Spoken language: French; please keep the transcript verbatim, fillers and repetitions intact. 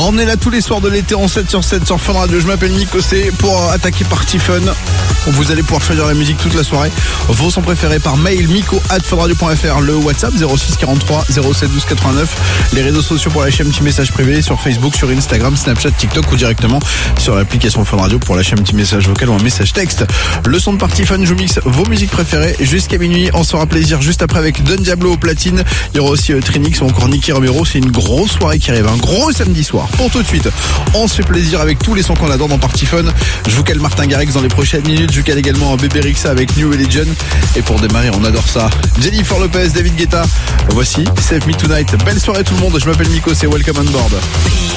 On est là tous les soirs de l'été en sept sur sept sur Fun Radio. Je m'appelle Nico C pour attaquer Party Fun. Vous allez pouvoir choisir la musique toute la soirée. Vos sons préférés par mail Miko arobase funradio point fr, le WhatsApp zéro six quarante-trois zéro sept douze quatre-vingt-neuf, les réseaux sociaux pour lâcher un petit message privé sur Facebook, sur Instagram, Snapchat, TikTok ou directement sur l'application Fun Radio pour lâcher un petit message vocal ou un message texte. Le son de Party Fun, je vous mixe vos musiques préférées jusqu'à minuit. On se fera plaisir juste après avec Don Diablo au platine. Il y aura aussi euh, Trinix ou encore Nicky Romero. C'est une grosse soirée qui arrive, un gros samedi soir. Pour tout de suite, on se fait plaisir avec tous les sons qu'on adore dans Party Fun. Je vous cale Martin Garrix dans les prochaines minutes. Je vous cale également un Bébé Rixa avec New Religion. Et pour démarrer, on adore ça, Jennifer Lopez, David Guetta. Voici Save Me Tonight. Belle soirée tout le monde. Je m'appelle Nico, c'est Welcome on Board.